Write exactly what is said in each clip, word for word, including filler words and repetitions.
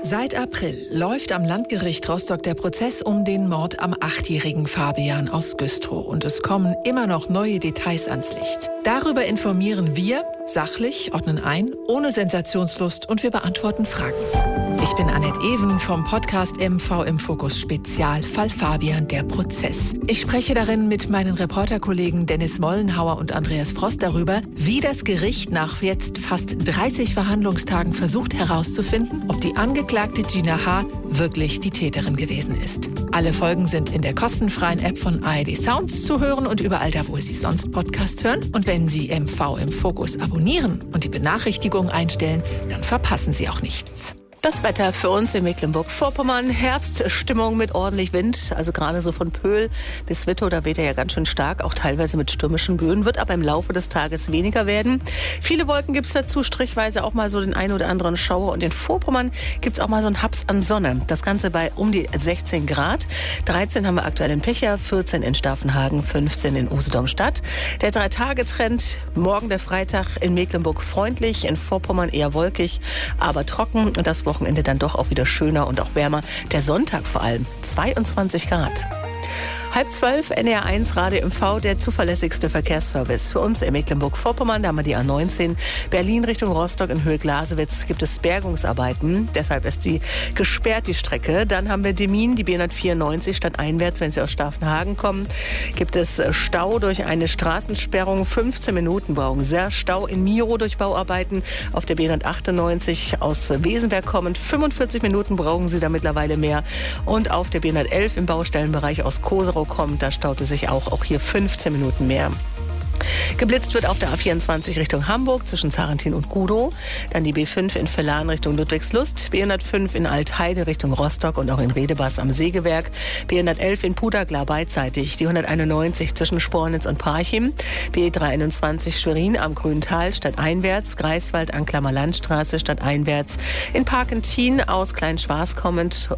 Seit April läuft am Landgericht Rostock der Prozess um den Mord am achtjährigen Fabian aus Güstrow. Und es kommen immer noch neue Details ans Licht. Darüber informieren wir, sachlich, ordnen ein, ohne Sensationslust und wir beantworten Fragen. Ich bin Annette Even vom Podcast M V im Fokus Spezial Fall Fabian, der Prozess. Ich spreche darin mit meinen Reporterkollegen Dennis Mollenhauer und Andreas Frost darüber, wie das Gericht nach jetzt fast dreißig Verhandlungstagen versucht herauszufinden, ob die Angeklagte Gina H. wirklich die Täterin gewesen ist. Alle Folgen sind in der kostenfreien App von A R D Sounds zu hören und überall da, wo Sie sonst Podcast hören. Und wenn Sie M V im Fokus abonnieren und die Benachrichtigung einstellen, dann verpassen Sie auch nichts. Das Wetter für uns in Mecklenburg-Vorpommern. Herbststimmung mit ordentlich Wind, also gerade so von Pöhl bis Wittow, da weht er ja ganz schön stark, auch teilweise mit stürmischen Böen, wird aber im Laufe des Tages weniger werden. Viele Wolken gibt es dazu, strichweise auch mal so den einen oder anderen Schauer und in Vorpommern gibt es auch mal so einen Haps an Sonne. Das Ganze bei um die sechzehn Grad. dreizehn haben wir aktuell in Pecher, vierzehn in Staffenhagen, fünfzehn in Usedom-Stadt. Der Drei-Tage-Trend, morgen der Freitag in Mecklenburg freundlich, in Vorpommern eher wolkig, aber trocken und das Wochenende dann doch auch wieder schöner und auch wärmer. Der Sonntag vor allem, zweiundzwanzig Grad. Halb zwölf, N D R eins, Radio M V, der zuverlässigste Verkehrsservice. Für uns in Mecklenburg-Vorpommern, da haben wir die A neunzehn. Berlin Richtung Rostock in Höhe Glasewitz gibt es Bergungsarbeiten. Deshalb ist die gesperrt, die Strecke. Dann haben wir Demmin, die B hundertvierundneunzig, stadteinwärts, wenn Sie aus Staffenhagen kommen. Gibt es Stau durch eine Straßensperrung. fünfzehn Minuten brauchen sehr Stau in Miro durch Bauarbeiten. Auf der B hundertachtundneunzig aus Wesenberg kommend. fünfundvierzig Minuten brauchen Sie da mittlerweile mehr. Und auf der B hundertelf im Baustellenbereich aus Koserow kommt, da staute sich auch, auch hier fünfzehn Minuten mehr. Geblitzt wird auf der A vierundzwanzig Richtung Hamburg zwischen Zarentin und Gudow. Dann die B fünf in Villan Richtung Ludwigslust. B hundertfünf in Altheide Richtung Rostock und auch in Redebas am Sägewerk. B hundertelf in Pudaglar beidseitig. Die hunderteinundneunzig zwischen Spornitz und Parchim. B dreihunderteinundzwanzig Schwerin am Grüntal stadteinwärts. Greifswald Anklammer Landstraße stadteinwärts. In Parkentin aus Kleinschwars kommend.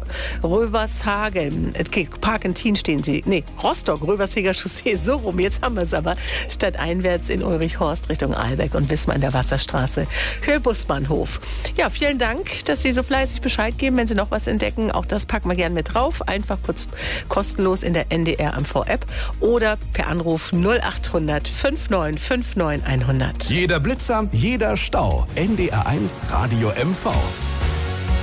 Rövershagen. Okay, Parkentin stehen Sie. Nee, Rostock, Röversheger Chaussee. So rum, jetzt haben wir es aber. Stadteinwärts in Ulrichhorst Richtung Ahlbeck und Wismar in der Wasserstraße. Höhe Busbahnhof. Ja, vielen Dank, dass Sie so fleißig Bescheid geben, wenn Sie noch was entdecken. Auch das packen wir gerne mit drauf. Einfach kurz kostenlos in der N D R M V-App oder per Anruf null achthundert neunundfünfzig neunundfünfzig hundert. Jeder Blitzer, jeder Stau. N D R eins Radio M V.